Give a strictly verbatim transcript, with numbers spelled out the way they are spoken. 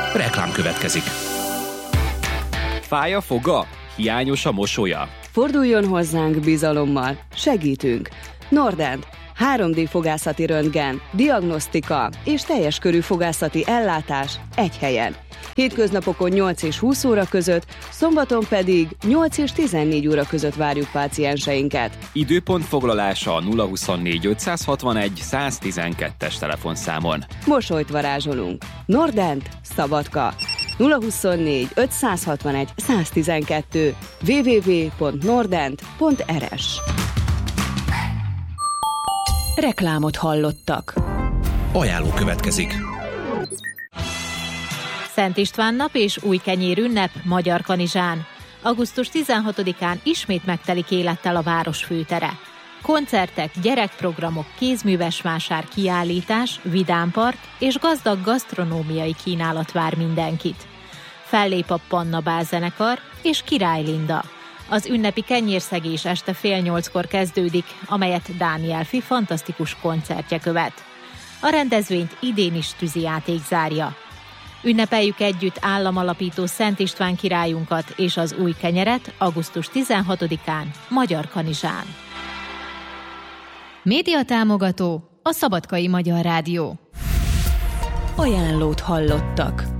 Reklám következik. Fáj a foga? Hiányos a mosolya? Forduljon hozzánk bizalommal, segítünk. Nordent, három dé fogászati röntgen, diagnosztika és teljes körű fogászati ellátás egy helyen. Hétköznapokon nyolc és húsz óra között, szombaton pedig nyolc és tizennégy óra között várjuk pácienseinket. Időpont foglalása a nulla huszonnégy ötszázhatvanegy száztizenkettes telefonszámon. Mosolyt varázsolunk. Nordent, Szabadka. nulla huszonnégy ötszázhatvanegy száztizenkettő double-u double-u double-u pont nordent pont er es. Reklámot hallottak. Ajánló következik. Szent István nap és új kenyér ünnep Magyarkanizsán. augusztus tizenhatodikán ismét megtelik élettel a város főtere. Koncertek, gyerekprogramok, kézműves vásár, kiállítás, vidámpark és gazdag gasztronómiai kínálat vár mindenkit. Fellép a Panna Bál zenekar és Király Linda. Az ünnepi kenyérszegés este fél nyolckor kezdődik, amelyet Dániel Fi fantasztikus koncertje követ. A rendezvényt idén is tűzijáték zárja. Ünnepeljük együtt államalapító Szent István királyunkat és az új kenyeret augusztus tizenhatodikán Magyarkanizsán. Médiatámogató a Szabadkai Magyar Rádió. Ajánlót hallottak.